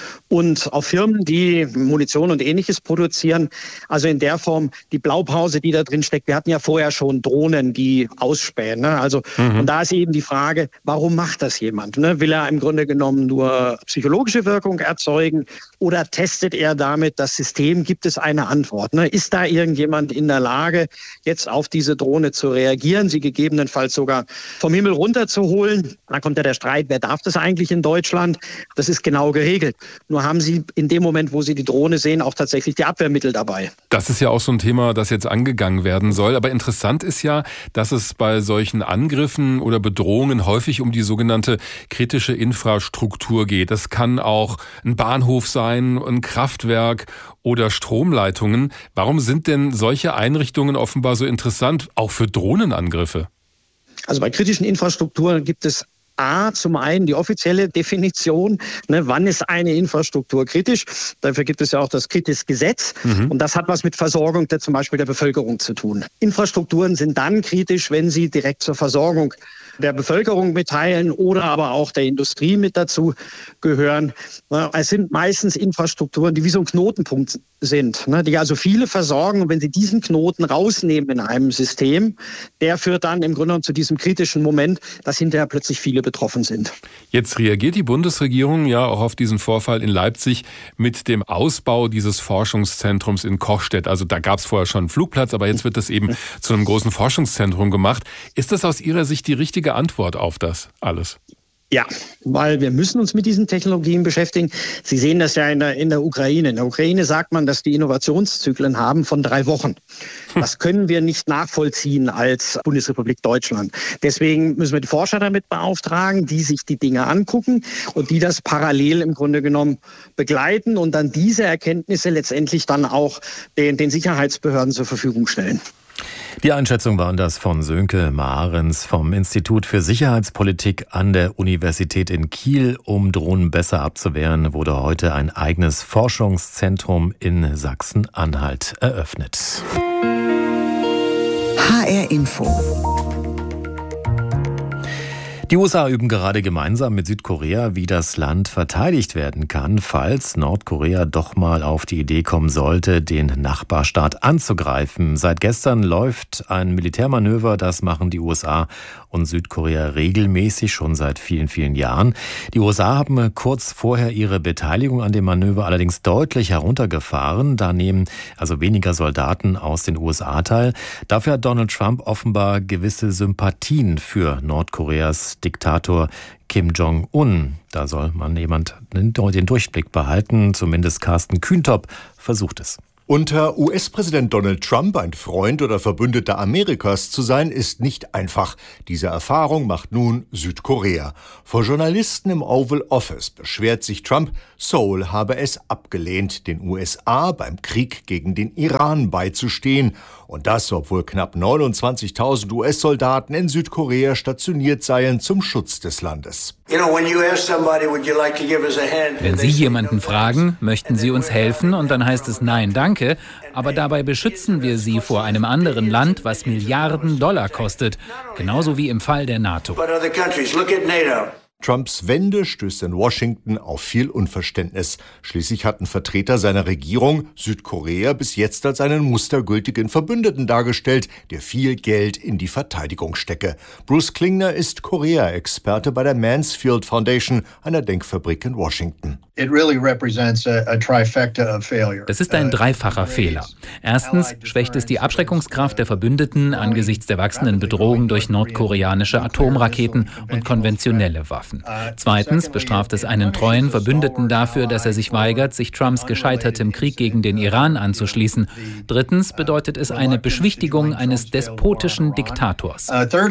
und auf Firmen, die Munition und Ähnliches produzieren. Also in der Form die Blaupause, die da drin steckt. Wir hatten ja vorher schon Drohnen, die ausspähen. Ne? Also mhm. und da ist eben die Frage, warum macht das jemand? Ne? Will er im Grunde genommen nur psychologische Wirkung erzeugen oder testet er damit das System? Gibt es eine Antwort? Ne? Ist da irgendjemand in der Lage, jetzt auf diese Drohne zu reagieren, sie gegebenenfalls sogar vom Himmel runterzuholen? Da kommt ja der Streit, wer darf das eigentlich in Deutschland? Das ist genau geregelt. Nur haben Sie in dem Moment, wo Sie die Drohne sehen, auch tatsächlich die Abwehrmittel dabei. Das ist ja auch so ein Thema, das jetzt angegangen werden soll. Aber interessant ist ja, dass es bei solchen Angriffen oder Bedrohungen häufig um die sogenannte kritische Infrastruktur geht. Das kann auch ein Bahnhof sein, ein Kraftwerk oder Stromleitungen. Warum sind denn solche Einrichtungen offenbar so interessant, auch für Drohnenangriffe? Also bei kritischen Infrastrukturen gibt es A, zum einen die offizielle Definition, ne, wann ist eine Infrastruktur kritisch? Dafür gibt es ja auch das Kritis-Gesetz mhm. und das hat was mit Versorgung der, zum Beispiel der Bevölkerung zu tun. Infrastrukturen sind dann kritisch, wenn sie direkt zur Versorgung der Bevölkerung mitteilen oder aber auch der Industrie mit dazu gehören. Es sind meistens Infrastrukturen, die wie so ein Knotenpunkt sind, die also viele versorgen. Und wenn Sie diesen Knoten rausnehmen in einem System, der führt dann im Grunde genommen zu diesem kritischen Moment, dass hinterher plötzlich viele betroffen sind. Jetzt reagiert die Bundesregierung ja auch auf diesen Vorfall in Leipzig mit dem Ausbau dieses Forschungszentrums in Kochstedt. Also da gab es vorher schon einen Flugplatz, aber jetzt wird das eben zu einem großen Forschungszentrum gemacht. Ist das aus Ihrer Sicht die richtige Antwort auf das alles? Ja, weil wir müssen uns mit diesen Technologien beschäftigen. Sie sehen das ja in der, in der Ukraine. In der Ukraine sagt man, dass die Innovationszyklen haben von drei Wochen. Das können wir nicht nachvollziehen als Bundesrepublik Deutschland. Deswegen müssen wir die Forscher damit beauftragen, die sich die Dinge angucken und die das parallel im Grunde genommen begleiten und dann diese Erkenntnisse letztendlich dann auch den, den Sicherheitsbehörden zur Verfügung stellen. Die Einschätzung waren das von Sönke Mahrens vom Institut für Sicherheitspolitik an der Universität in Kiel. Um Drohnen besser abzuwehren, wurde heute ein eigenes Forschungszentrum in Sachsen-Anhalt eröffnet. H R Info. Die U S A üben gerade gemeinsam mit Südkorea, wie das Land verteidigt werden kann, falls Nordkorea doch mal auf die Idee kommen sollte, den Nachbarstaat anzugreifen. Seit gestern läuft ein Militärmanöver, das machen die U S A und Südkorea regelmäßig, schon seit vielen, vielen Jahren. Die U S A haben kurz vorher ihre Beteiligung an dem Manöver allerdings deutlich heruntergefahren. Da nehmen also weniger Soldaten aus den U S A teil. Dafür hat Donald Trump offenbar gewisse Sympathien für Nordkoreas Diktator Kim Jong-un. Da soll man jemand den Durchblick behalten. Zumindest Carsten Kühntop versucht es. Unter U S-Präsident Donald Trump ein Freund oder Verbündeter Amerikas zu sein, ist nicht einfach. Diese Erfahrung macht nun Südkorea. Vor Journalisten im Oval Office beschwert sich Trump, Seoul habe es abgelehnt, den U S A beim Krieg gegen den Iran beizustehen. Und das, obwohl knapp neunundzwanzigtausend U S-Soldaten in Südkorea stationiert seien zum Schutz des Landes. Wenn Sie jemanden fragen, möchten Sie uns helfen, und dann heißt es nein, danke, aber dabei beschützen wir Sie vor einem anderen Land, was Milliarden Dollar kostet, genauso wie im Fall der NATO. Trumps Wende stößt in Washington auf viel Unverständnis. Schließlich hatten Vertreter seiner Regierung Südkorea bis jetzt als einen mustergültigen Verbündeten dargestellt, der viel Geld in die Verteidigung stecke. Bruce Klingner ist Korea-Experte bei der Mansfield Foundation, einer Denkfabrik in Washington. Das ist ein dreifacher Fehler. Erstens schwächt es die Abschreckungskraft der Verbündeten angesichts der wachsenden Bedrohung durch nordkoreanische Atomraketen und konventionelle Waffen. Zweitens bestraft es einen treuen Verbündeten dafür, dass er sich weigert, sich Trumps gescheitertem Krieg gegen den Iran anzuschließen. Drittens bedeutet es eine Beschwichtigung eines despotischen Diktators.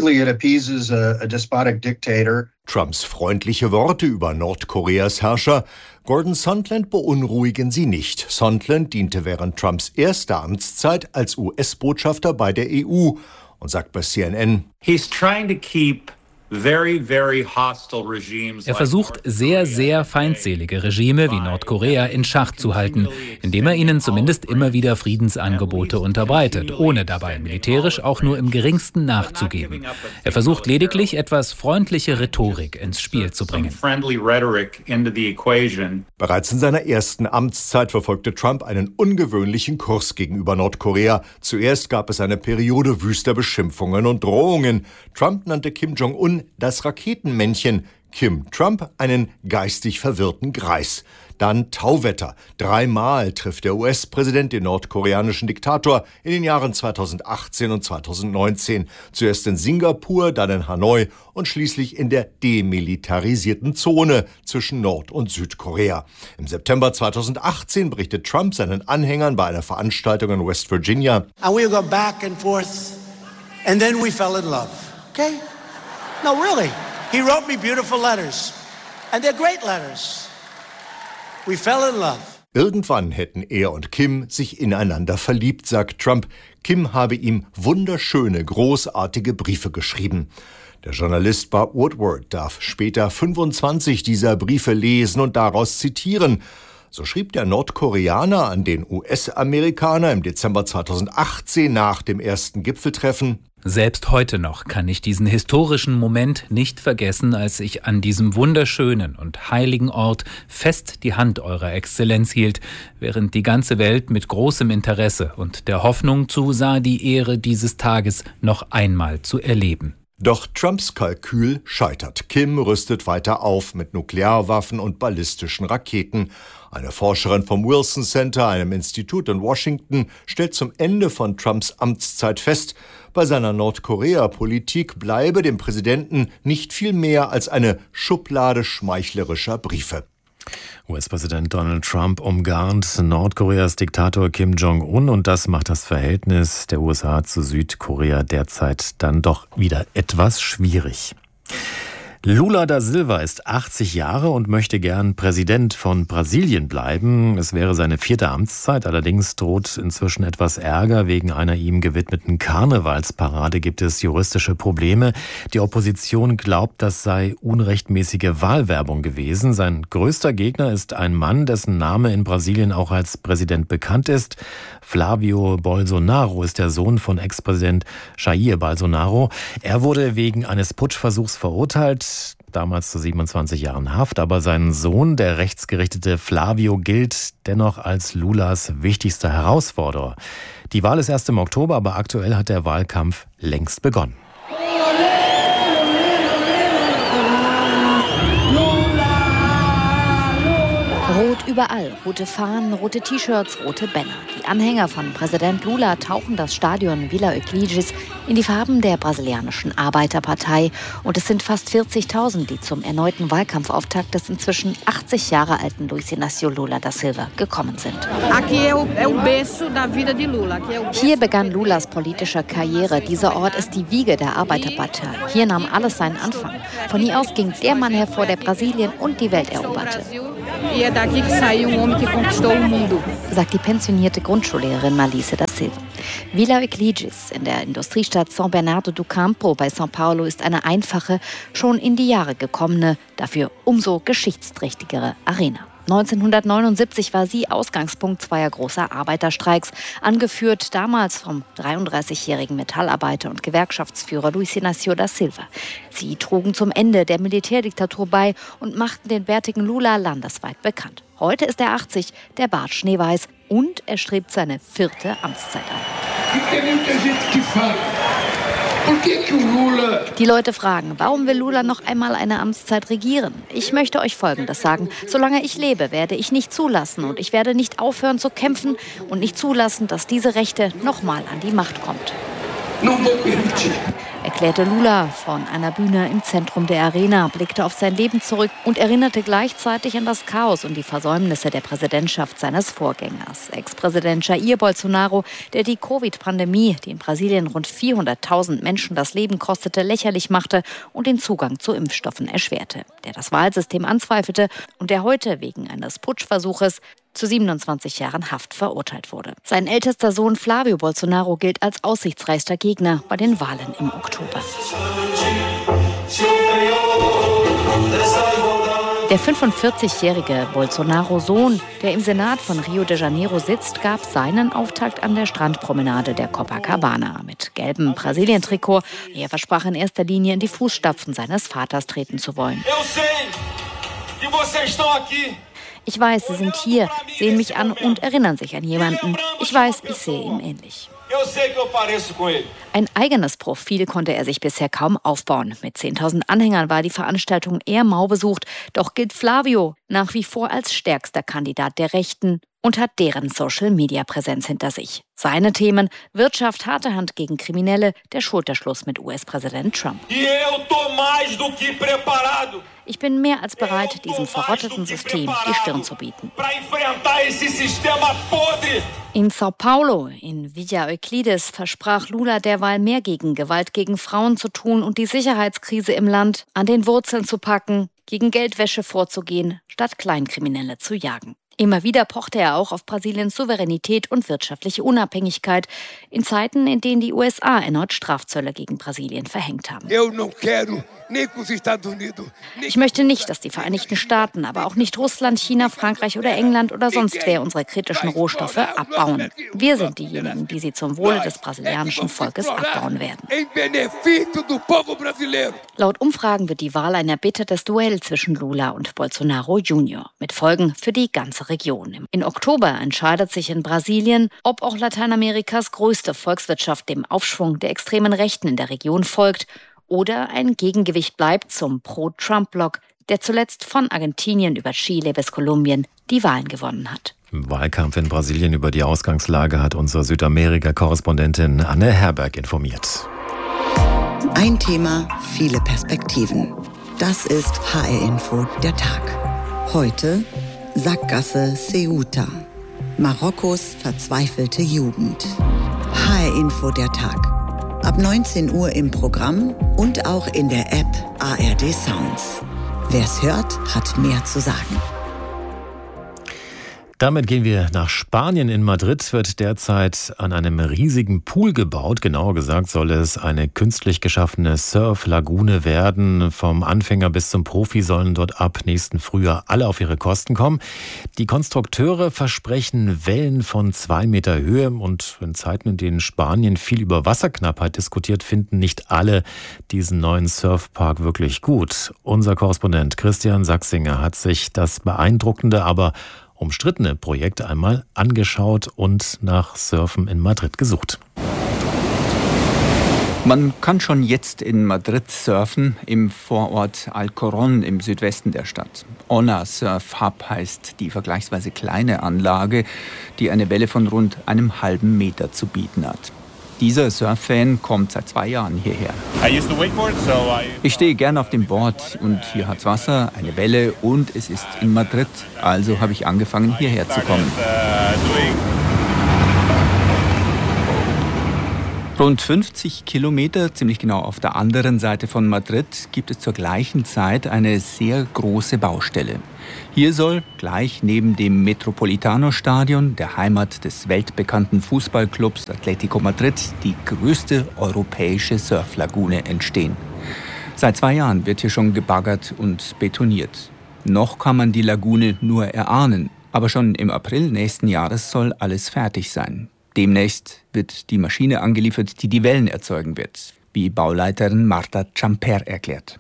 Trumps freundliche Worte über Nordkoreas Herrscher Gordon Sondland beunruhigen sie nicht. Sondland diente während Trumps erster Amtszeit als U S-Botschafter bei der E U und sagt bei C N N: He's trying to keep Very, very hostile regimes. Er versucht, sehr, sehr feindselige Regime wie Nordkorea in Schach zu halten, indem er ihnen zumindest immer wieder Friedensangebote unterbreitet, ohne dabei militärisch auch nur im geringsten nachzugeben. Er versucht lediglich, etwas freundliche Rhetorik ins Spiel zu bringen. Bereits in seiner ersten Amtszeit verfolgte Trump einen ungewöhnlichen Kurs gegenüber Nordkorea. Zuerst gab es eine Periode wüster Beschimpfungen und Drohungen. Trump nannte Kim Jong-un das Raketenmännchen, Kim Trump einen geistig verwirrten Greis. Dann Tauwetter. Dreimal trifft der U S-Präsident den nordkoreanischen Diktator in den Jahren zweitausendachtzehn und zweitausendneunzehn. Zuerst in Singapur, dann in Hanoi und schließlich in der demilitarisierten Zone zwischen Nord- und Südkorea. Im September zweitausendachtzehn berichtet Trump seinen Anhängern bei einer Veranstaltung in West Virginia: And we go back and forth and then we fell in love. Okay? No, really. He wrote me beautiful letters. And they're great letters. We fell in love. Irgendwann hätten er und Kim sich ineinander verliebt, sagt Trump. Kim habe ihm wunderschöne, großartige Briefe geschrieben. Der Journalist Bob Woodward darf später fünfundzwanzig dieser Briefe lesen und daraus zitieren. So schrieb der Nordkoreaner an den U S-Amerikaner im Dezember zweitausendachtzehn nach dem ersten Gipfeltreffen: Selbst heute noch kann ich diesen historischen Moment nicht vergessen, als ich an diesem wunderschönen und heiligen Ort fest die Hand Eurer Exzellenz hielt, während die ganze Welt mit großem Interesse und der Hoffnung zusah, die Ehre dieses Tages noch einmal zu erleben. Doch Trumps Kalkül scheitert. Kim rüstet weiter auf mit Nuklearwaffen und ballistischen Raketen. Eine Forscherin vom Wilson Center, einem Institut in Washington, stellt zum Ende von Trumps Amtszeit fest, bei seiner Nordkorea-Politik bleibe dem Präsidenten nicht viel mehr als eine Schublade schmeichlerischer Briefe. U S-Präsident Donald Trump umgarnt Nordkoreas Diktator Kim Jong-un, und das macht das Verhältnis der U S A zu Südkorea derzeit dann doch wieder etwas schwierig. Lula da Silva ist achtzig Jahre und möchte gern Präsident von Brasilien bleiben. Es wäre seine vierte Amtszeit, allerdings droht inzwischen etwas Ärger. Wegen einer ihm gewidmeten Karnevalsparade gibt es juristische Probleme. Die Opposition glaubt, das sei unrechtmäßige Wahlwerbung gewesen. Sein größter Gegner ist ein Mann, dessen Name in Brasilien auch als Präsident bekannt ist. Flávio Bolsonaro ist der Sohn von Ex-Präsident Jair Bolsonaro. Er wurde wegen eines Putschversuchs verurteilt, damals zu siebenundzwanzig Jahren Haft, aber sein Sohn, der rechtsgerichtete Flávio, gilt dennoch als Lulas wichtigster Herausforderer. Die Wahl ist erst im Oktober, aber aktuell hat der Wahlkampf längst begonnen. Rot überall, rote Fahnen, rote T-Shirts, rote Banner. Die Anhänger von Präsident Lula tauchen das Stadion Vila Euclides in die Farben der brasilianischen Arbeiterpartei. Und es sind fast vierzigtausend, die zum erneuten Wahlkampfauftakt des inzwischen achtzig Jahre alten Luiz Inácio Lula da Silva gekommen sind. Hier begann Lulas politische Karriere. Dieser Ort ist die Wiege der Arbeiterpartei. Hier nahm alles seinen Anfang. Von hier aus ging der Mann hervor, der Brasilien und die Welt eroberte, sagt die pensionierte Grundschullehrerin Malice da Silva. Vila Euclides in der Industriestadt São Bernardo do Campo bei São Paulo ist eine einfache, schon in die Jahre gekommene, dafür umso geschichtsträchtigere Arena. neunzehnhundertneunundsiebzig war sie Ausgangspunkt zweier großer Arbeiterstreiks, angeführt damals vom dreiunddreißigjährigen Metallarbeiter und Gewerkschaftsführer Luiz Inácio da Silva. Sie trugen zum Ende der Militärdiktatur bei und machten den bärtigen Lula landesweit bekannt. Heute ist er achtzig, der Bart schneeweiß und er strebt seine vierte Amtszeit an. Die Leute fragen, warum will Lula noch einmal eine Amtszeit regieren? Ich möchte euch Folgendes sagen. Solange ich lebe, werde ich nicht zulassen und ich werde nicht aufhören zu kämpfen und nicht zulassen, dass diese Rechte nochmal an die Macht kommt, erklärte Lula von einer Bühne im Zentrum der Arena, blickte auf sein Leben zurück und erinnerte gleichzeitig an das Chaos und die Versäumnisse der Präsidentschaft seines Vorgängers, Ex-Präsident Jair Bolsonaro, der die Covid-Pandemie, die in Brasilien rund vierhunderttausend Menschen das Leben kostete, lächerlich machte und den Zugang zu Impfstoffen erschwerte, der das Wahlsystem anzweifelte und der heute wegen eines Putschversuches zu siebenundzwanzig Jahren Haft verurteilt wurde. Sein ältester Sohn Flávio Bolsonaro gilt als aussichtsreichster Gegner bei den Wahlen im Oktober. Der fünfundvierzigjährige Bolsonaro-Sohn, der im Senat von Rio de Janeiro sitzt, gab seinen Auftakt an der Strandpromenade der Copacabana mit gelbem Brasilien-Trikot. Er versprach in erster Linie in die Fußstapfen seines Vaters treten zu wollen. Ich weiß, Sie sind hier, sehen mich an und erinnern sich an jemanden. Ich weiß, ich sehe ihm ähnlich. Ein eigenes Profil konnte er sich bisher kaum aufbauen. Mit zehntausend Anhängern war die Veranstaltung eher mau besucht. Doch gilt Flávio nach wie vor als stärkster Kandidat der Rechten und hat deren Social-Media-Präsenz hinter sich. Seine Themen: Wirtschaft, harte Hand gegen Kriminelle, der Schulterschluss mit U S-Präsident Trump. Ich bin mehr als bereit, diesem verrotteten System die Stirn zu bieten. In São Paulo, in Vila Euclides, versprach Lula derweil mehr gegen Gewalt gegen Frauen zu tun und die Sicherheitskrise im Land an den Wurzeln zu packen, gegen Geldwäsche vorzugehen, statt Kleinkriminelle zu jagen. Immer wieder pochte er auch auf Brasiliens Souveränität und wirtschaftliche Unabhängigkeit in Zeiten, in denen die U S A erneut Strafzölle gegen Brasilien verhängt haben. Ich möchte nicht, dass die Vereinigten Staaten, aber auch nicht Russland, China, Frankreich oder England oder sonst wer unsere kritischen Rohstoffe abbauen. Wir sind diejenigen, die sie zum Wohle des brasilianischen Volkes abbauen werden. Laut Umfragen wird die Wahl ein erbittertes Duell zwischen Lula und Bolsonaro Junior mit Folgen für die ganze Region. In Oktober entscheidet sich in Brasilien, ob auch Lateinamerikas größte Volkswirtschaft dem Aufschwung der extremen Rechten in der Region folgt oder ein Gegengewicht bleibt zum Pro-Trump-Block, der zuletzt von Argentinien über Chile bis Kolumbien die Wahlen gewonnen hat. Im Wahlkampf in Brasilien über die Ausgangslage hat unsere Südamerika-Korrespondentin Anne Herberg informiert. Ein Thema, viele Perspektiven. Das ist H R-Info der Tag. Heute Sackgasse Ceuta. Marokkos verzweifelte Jugend. H R-Info der Tag. Ab neunzehn Uhr im Programm und auch in der App A R D Sounds. Wer's hört, hat mehr zu sagen. Damit gehen wir nach Spanien. In Madrid wird derzeit an einem riesigen Pool gebaut. Genauer gesagt soll es eine künstlich geschaffene Surflagune werden. Vom Anfänger bis zum Profi sollen dort ab nächsten Frühjahr alle auf ihre Kosten kommen. Die Konstrukteure versprechen Wellen von zwei Meter Höhe. Und in Zeiten, in denen Spanien viel über Wasserknappheit diskutiert, finden nicht alle diesen neuen Surfpark wirklich gut. Unser Korrespondent Christian Sachsinger hat sich das beeindruckende, aber umstrittene Projekt einmal angeschaut und nach Surfen in Madrid gesucht. Man kann schon jetzt in Madrid surfen, im Vorort Alcorcón im Südwesten der Stadt. Ona Surf Hub heißt die vergleichsweise kleine Anlage, die eine Welle von rund einem halben Meter zu bieten hat. Dieser Surf-Fan kommt seit zwei Jahren hierher. Ich stehe gern auf dem Board und hier hat's Wasser, eine Welle und es ist in Madrid. Also habe ich angefangen, hierher zu kommen. Rund fünfzig Kilometer, ziemlich genau auf der anderen Seite von Madrid, gibt es zur gleichen Zeit eine sehr große Baustelle. Hier soll gleich neben dem Metropolitano-Stadion, der Heimat des weltbekannten Fußballclubs Atlético Madrid, die größte europäische Surflagune entstehen. Seit zwei Jahren wird hier schon gebaggert und betoniert. Noch kann man die Lagune nur erahnen, aber schon im April nächsten Jahres soll alles fertig sein. Demnächst wird die Maschine angeliefert, die die Wellen erzeugen wird, wie Bauleiterin Marta Champer erklärt.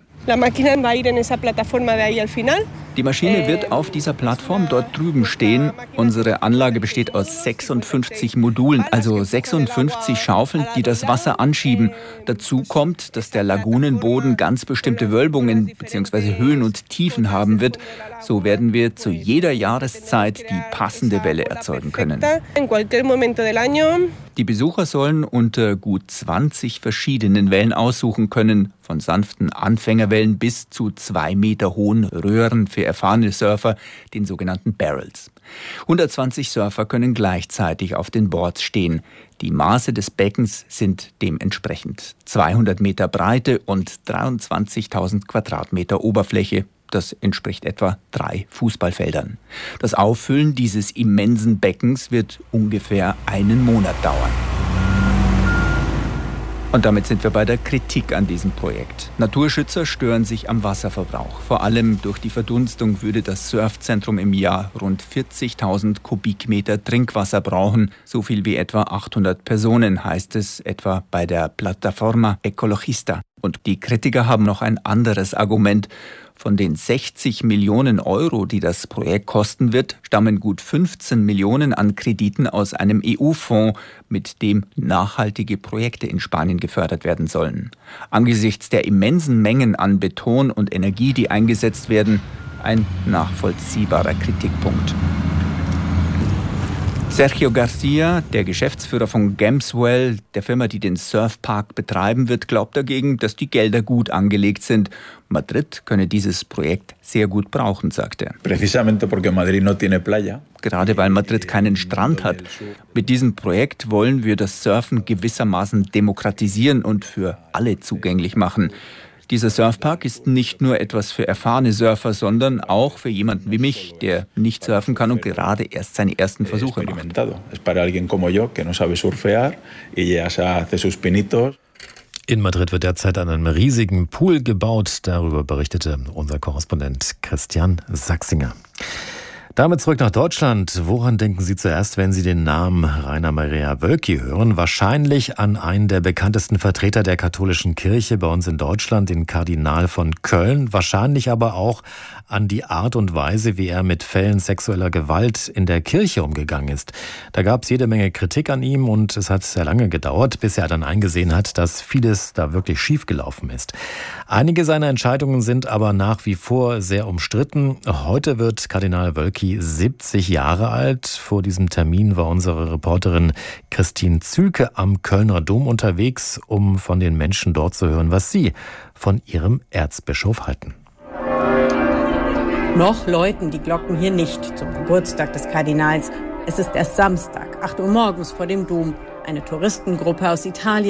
Die Maschine wird auf dieser Plattform dort drüben stehen. Unsere Anlage besteht aus sechsundfünfzig Modulen, also sechsundfünfzig Schaufeln, die das Wasser anschieben. Dazu kommt, dass der Lagunenboden ganz bestimmte Wölbungen bzw. Höhen und Tiefen haben wird. So werden wir zu jeder Jahreszeit die passende Welle erzeugen können. Die Besucher sollen unter gut zwanzig verschiedenen Wellen aussuchen können, von sanften Anfängerwellen bis zu zwei Meter hohen Röhren für erfahrene Surfer, den sogenannten Barrels. hundertzwanzig Surfer können gleichzeitig auf den Boards stehen. Die Maße des Beckens sind dementsprechend zweihundert Meter Breite und dreiundzwanzigtausend Quadratmeter Oberfläche. Das entspricht etwa drei Fußballfeldern. Das Auffüllen dieses immensen Beckens wird ungefähr einen Monat dauern. Und damit sind wir bei der Kritik an diesem Projekt. Naturschützer stören sich am Wasserverbrauch. Vor allem durch die Verdunstung würde das Surfzentrum im Jahr rund vierzigtausend Kubikmeter Trinkwasser brauchen. So viel wie etwa achthundert Personen, heißt es etwa bei der Plataforma Ecologista. Und die Kritiker haben noch ein anderes Argument. Von den sechzig Millionen Euro, die das Projekt kosten wird, stammen gut fünfzehn Millionen an Krediten aus einem E U-Fonds, mit dem nachhaltige Projekte in Spanien gefördert werden sollen. Angesichts der immensen Mengen an Beton und Energie, die eingesetzt werden, ein nachvollziehbarer Kritikpunkt. Sergio Garcia, der Geschäftsführer von Gemswell, der Firma, die den Surfpark betreiben wird, glaubt dagegen, dass die Gelder gut angelegt sind. Madrid könne dieses Projekt sehr gut brauchen, sagt er. Gerade weil Madrid keinen Strand hat. Mit diesem Projekt wollen wir das Surfen gewissermaßen demokratisieren und für alle zugänglich machen. Dieser Surfpark ist nicht nur etwas für erfahrene Surfer, sondern auch für jemanden wie mich, der nicht surfen kann und gerade erst seine ersten Versuche macht. In Madrid wird derzeit an einem riesigen Pool gebaut. Darüber berichtete unser Korrespondent Christian Sachsinger. Damit zurück nach Deutschland. Woran denken Sie zuerst, wenn Sie den Namen Rainer Maria Wölki hören? Wahrscheinlich an einen der bekanntesten Vertreter der katholischen Kirche bei uns in Deutschland, den Kardinal von Köln. Wahrscheinlich aber auch an die Art und Weise, wie er mit Fällen sexueller Gewalt in der Kirche umgegangen ist. Da gab es jede Menge Kritik an ihm und es hat sehr lange gedauert, bis er dann eingesehen hat, dass vieles da wirklich schiefgelaufen ist. Einige seiner Entscheidungen sind aber nach wie vor sehr umstritten. Heute wird Kardinal Wölki siebzig Jahre alt. Vor diesem Termin war unsere Reporterin Christine Züke am Kölner Dom unterwegs, um von den Menschen dort zu hören, was sie von ihrem Erzbischof halten. Noch läuten die Glocken hier nicht zum Geburtstag des Kardinals. Es ist erst Samstag, acht Uhr morgens vor dem Dom. Eine Touristengruppe aus Italien,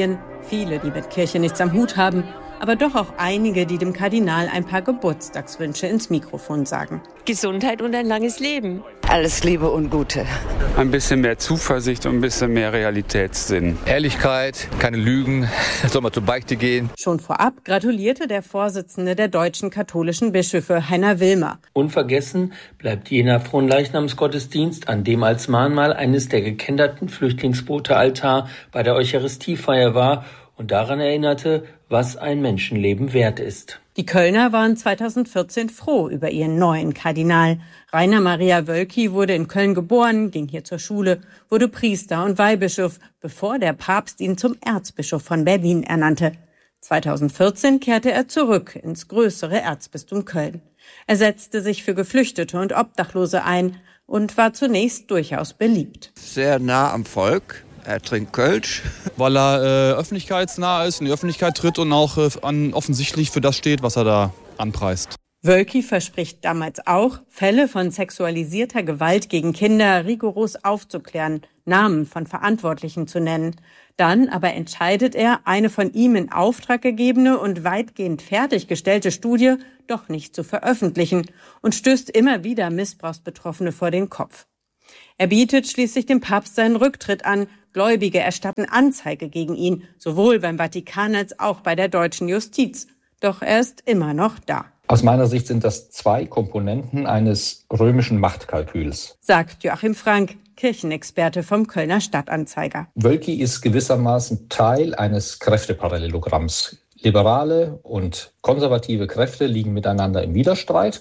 Viele, die mit Kirche nichts am Hut haben, aber doch auch einige, die dem Kardinal ein paar Geburtstagswünsche ins Mikrofon sagen. Gesundheit und ein langes Leben. Alles Liebe und Gute. Ein bisschen mehr Zuversicht und ein bisschen mehr Realitätssinn. Ehrlichkeit, keine Lügen, soll man zur Beichte gehen. Schon vorab gratulierte der Vorsitzende der deutschen katholischen Bischöfe, Heiner Wilmer. Unvergessen bleibt jener Fronleichnamsgottesdienst, an dem als Mahnmal eines der gekenderten Flüchtlingsboote Altar bei der Eucharistiefeier war und daran erinnerte, was ein Menschenleben wert ist. Die Kölner waren zweitausendvierzehn froh über ihren neuen Kardinal. Rainer Maria Wölki wurde in Köln geboren, ging hier zur Schule, wurde Priester und Weihbischof, bevor der Papst ihn zum Erzbischof von Berlin ernannte. zweitausendvierzehn kehrte er zurück ins größere Erzbistum Köln. Er setzte sich für Geflüchtete und Obdachlose ein und war zunächst durchaus beliebt. Sehr nah am Volk. Er trinkt Kölsch. Weil er äh, öffentlichkeitsnah ist, in die Öffentlichkeit tritt und auch äh, an, offensichtlich für das steht, was er da anpreist. Wölki verspricht damals auch, Fälle von sexualisierter Gewalt gegen Kinder rigoros aufzuklären, Namen von Verantwortlichen zu nennen. Dann aber entscheidet er, eine von ihm in Auftrag gegebene und weitgehend fertiggestellte Studie doch nicht zu veröffentlichen und stößt immer wieder Missbrauchsbetroffene vor den Kopf. Er bietet schließlich dem Papst seinen Rücktritt an. Gläubige erstatten Anzeige gegen ihn, sowohl beim Vatikan als auch bei der deutschen Justiz. Doch er ist immer noch da. Aus meiner Sicht sind das zwei Komponenten eines römischen Machtkalküls, sagt Joachim Frank, Kirchenexperte vom Kölner Stadtanzeiger. Wölki ist gewissermaßen Teil eines Kräfteparallelogramms. Liberale und konservative Kräfte liegen miteinander im Widerstreit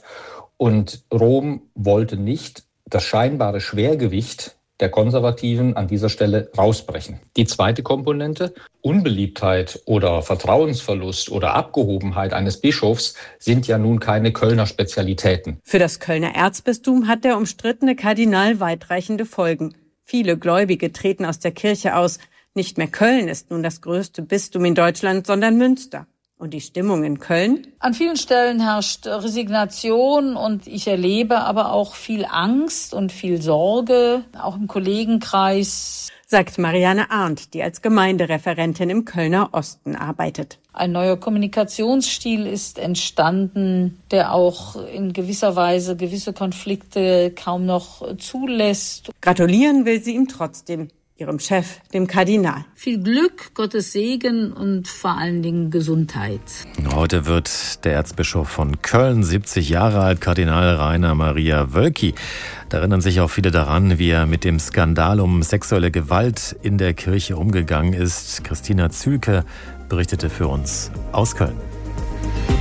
und Rom wollte nicht das scheinbare Schwergewicht der Konservativen an dieser Stelle rausbrechen. Die zweite Komponente, Unbeliebtheit oder Vertrauensverlust oder Abgehobenheit eines Bischofs, sind ja nun keine Kölner Spezialitäten. Für das Kölner Erzbistum hat der umstrittene Kardinal weitreichende Folgen. Viele Gläubige treten aus der Kirche aus. Nicht mehr Köln ist nun das größte Bistum in Deutschland, sondern Münster. Und die Stimmung in Köln? An vielen Stellen herrscht Resignation und ich erlebe aber auch viel Angst und viel Sorge, auch im Kollegenkreis. Sagt Marianne Arndt, die als Gemeindereferentin im Kölner Osten arbeitet. Ein neuer Kommunikationsstil ist entstanden, der auch in gewisser Weise gewisse Konflikte kaum noch zulässt. Gratulieren will sie ihm trotzdem. Ihrem Chef, dem Kardinal. Viel Glück, Gottes Segen und vor allen Dingen Gesundheit. Heute wird der Erzbischof von Köln siebzig Jahre alt, Kardinal Rainer Maria Wölki. Da erinnern sich auch viele daran, wie er mit dem Skandal um sexuelle Gewalt in der Kirche umgegangen ist. Christina Zühlke berichtete für uns aus Köln.